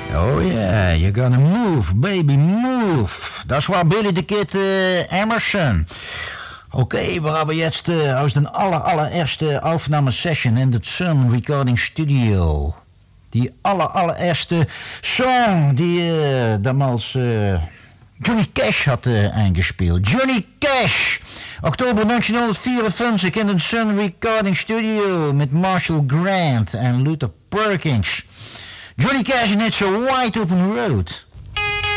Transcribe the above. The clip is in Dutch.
Oh yeah, you're gonna move, baby, move. Das war Billy the Kid Emerson. Okay, wir haben jetzt aus den allererste Aufnahmesession in der Sun Recording Studio. Die allererste Song die damals Johnny Cash had eingespielt. Johnny Cash! Oktober 1954 in de Sun Recording Studio met Marshall Grant en Luther Perkins. Johnny Cash en It's a Wide Open Road.